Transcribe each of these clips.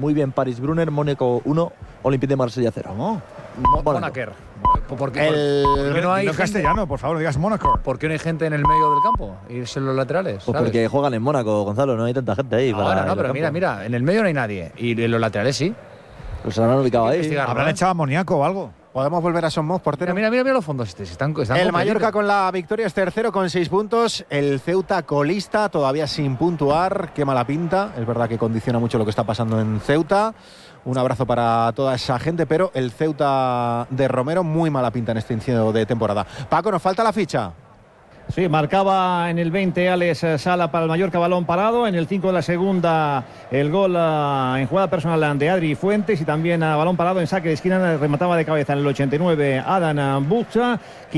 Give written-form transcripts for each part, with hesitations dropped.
muy bien Paris Brunner, Mónaco 1, Olympique de Marsella 0. ¿Cómo? Mónaco. ¿Por qué no hay castellano, por favor, digas Mónaco. ¿Por qué no hay gente en el medio del campo? Irse en los laterales. Pues porque juegan en Mónaco, Gonzalo, no hay tanta gente ahí. No, pero mira, en el medio no hay nadie. Y en los laterales sí. Pues se han ubicado ahí. Habrán echado a Moniaco o algo. Podemos volver a Somos, portero. Mira los fondos. Están el Mallorca con la victoria es tercero con 6 puntos. El Ceuta colista, todavía sin puntuar. Qué mala pinta. Es verdad que condiciona mucho lo que está pasando en Ceuta. Un abrazo para toda esa gente, pero el Ceuta de Romero muy mala pinta en este inicio de temporada. Paco, nos falta la ficha. Sí, marcaba en el 20 Alex Sala para el Mallorca, balón parado. En el 5 de la segunda, el gol en jugada personal de Adri Fuentes, y también a balón parado en saque de esquina remataba de cabeza en el 89 Adán Bucha.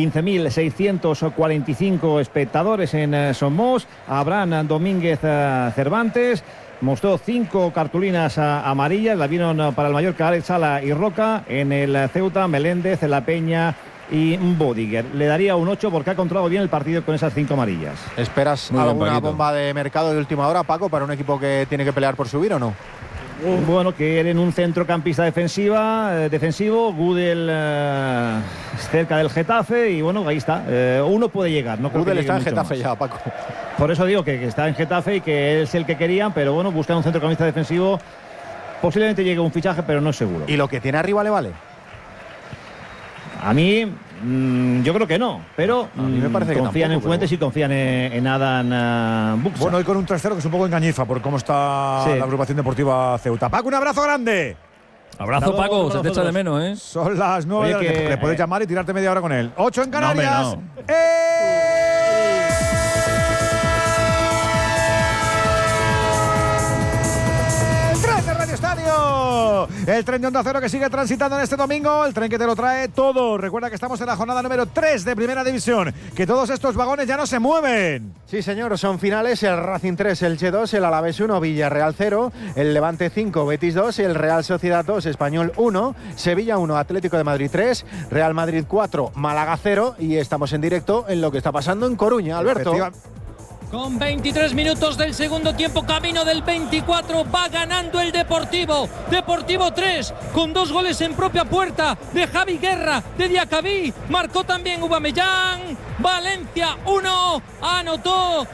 15.645 espectadores en Somos. Abraham Domínguez Cervantes mostró 5 cartulinas amarillas. La vieron para el Mallorca Alex Sala y Roca. En el Ceuta, Meléndez, La Peña y Bodiger. Le daría un 8 porque ha controlado bien el partido con esas 5 amarillas. ¿Esperas alguna bomba de mercado de última hora, Paco, para un equipo que tiene que pelear por subir o no? Bueno, que en un centrocampista defensivo, Gudel cerca del Getafe, y bueno, ahí está. Uno puede llegar. No Gudel está en Getafe ya, Paco. Por eso digo que está en Getafe y que es el que querían, pero bueno, buscan un centrocampista defensivo. Posiblemente llegue un fichaje, pero no es seguro. ¿Y lo que tiene arriba le vale? A mí, yo creo que no, pero a mí me parece confían que en Fuentes y confían en Adán Buxa. Bueno, hoy con un 3-0 que es un poco engañifa por cómo está la agrupación deportiva Ceuta. Paco, un abrazo grande. Abrazo, Paco, se te echa de menos, ¿eh? Son las 9, que le puedes llamar y tirarte media hora con él. 8 en Canarias. No. Estadio. El tren de Onda Cero que sigue transitando en este domingo, el tren que te lo trae todo. Recuerda que estamos en la jornada número 3 de Primera División, que todos estos vagones ya no se mueven. Sí, señor, son finales: el Racing 3, el Elche 2, el Alavés 1, Villarreal 0, el Levante 5, Betis 2, el Real Sociedad 2, Español 1, Sevilla 1, Atlético de Madrid 3, Real Madrid 4, Málaga 0, y estamos en directo en lo que está pasando en Coruña, Alberto. Con 23 minutos del segundo tiempo, camino del 24, va ganando el Deportivo. Deportivo 3, con 2 goles en propia puerta de Javi Guerra, de Diacabí. Marcó también Aubameyang. Valencia 1, anotó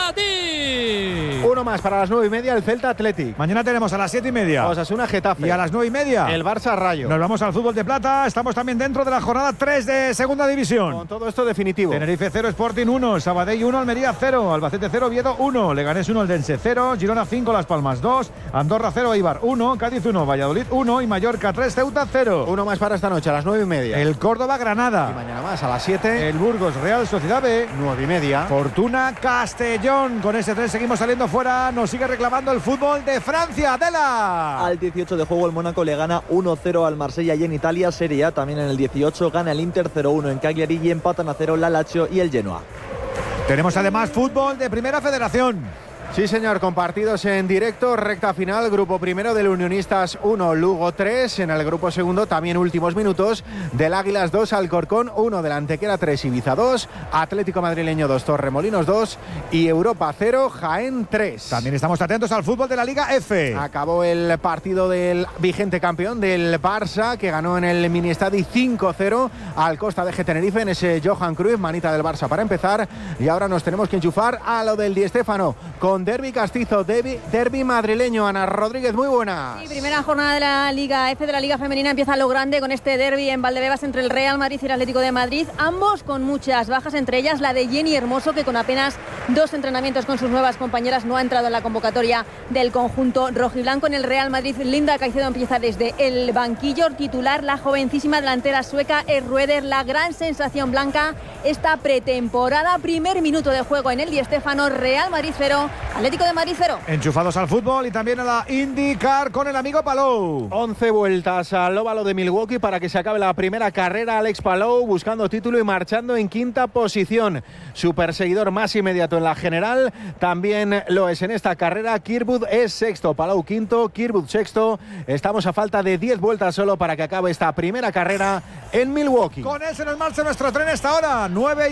Sadí. Uno más para las 9:30, el Celta Athletic. Mañana tenemos a las 7:30 Osasuna Getafe. Y a las 9:30 el Barça Rayo. Nos vamos al fútbol de plata. Estamos también dentro de la jornada 3 de Segunda División. Con todo esto definitivo. Tenerife 0, Sporting 1, Sabadell 1, Almería 0, Albacete 0, Oviedo 1, Leganés 1, Eldense 0, Girona 5, Las Palmas 2, Andorra 0, Eibar 1, Cádiz 1, Valladolid 1 y Mallorca 3, Ceuta 0. Uno más para esta noche a las 9:30. El Córdoba Granada. Y mañana más a las 7. El Burgos Real Sociedad B. 9:30. Fortuna Castellón. Con ese 3 seguimos saliendo fuera. Nos sigue reclamando el fútbol de Francia. Adela. Al 18 de juego el Mónaco le gana 1-0 al Marsella, y en Italia Serie A también en el 18 gana el Inter 0-1 en Cagliari, y empatan a 0 la Lazio y el Genoa. Tenemos además fútbol de Primera Federación. Sí, señor, con partidos en directo, recta final, grupo primero del Unionistas 1, Lugo 3, en el grupo segundo también últimos minutos, del Águilas 2, Alcorcón 1, del Antequera 3, Ibiza 2, Atlético Madrileño 2, Torremolinos 2 y Europa 0, Jaén 3. También estamos atentos al fútbol de la Liga F. Acabó el partido del vigente campeón del Barça, que ganó en el Miniestadi 5-0 al Costa de Tenerife en ese Johan Cruyff, manita del Barça para empezar, y ahora nos tenemos que enchufar a lo del Di Stéfano con derbi castizo, derbi madrileño. Ana Rodríguez, muy buenas. Sí, primera jornada de la Liga F, de la Liga Femenina, empieza a lo grande con este derbi en Valdebebas entre el Real Madrid y el Atlético de Madrid, ambos con muchas bajas, entre ellas la de Jenny Hermoso, que con apenas 2 entrenamientos con sus nuevas compañeras no ha entrado en la convocatoria del conjunto rojiblanco. En el Real Madrid, Linda Caicedo empieza desde el banquillo, titular la jovencísima delantera sueca Rueder, la gran sensación blanca esta pretemporada. Primer minuto de juego en el Di Stéfano, Real Madrid 0, Atlético de Madrid 0. Enchufados al fútbol y también a la IndyCar con el amigo Palou. 11 vueltas al óvalo de Milwaukee para que se acabe la primera carrera. Alex Palou buscando título y marchando en quinta posición. Su perseguidor más inmediato en la general también lo es en esta carrera. Kirkwood es sexto, Palou quinto, Kirkwood sexto. Estamos a falta de 10 vueltas solo para que acabe esta primera carrera en Milwaukee. Con él se nos marcha nuestro tren esta hora.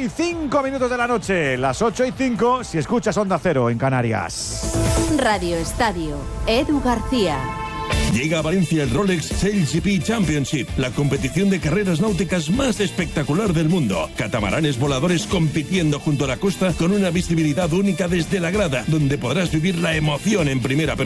9:05 de la noche. Las 8:05 si escuchas Onda Cero en Canarias. Radio Estadio, Edu García. Llega a Valencia el Rolex SailGP Championship, la competición de carreras náuticas más espectacular del mundo. Catamaranes voladores compitiendo junto a la costa con una visibilidad única desde la grada, donde podrás vivir la emoción en primera persona.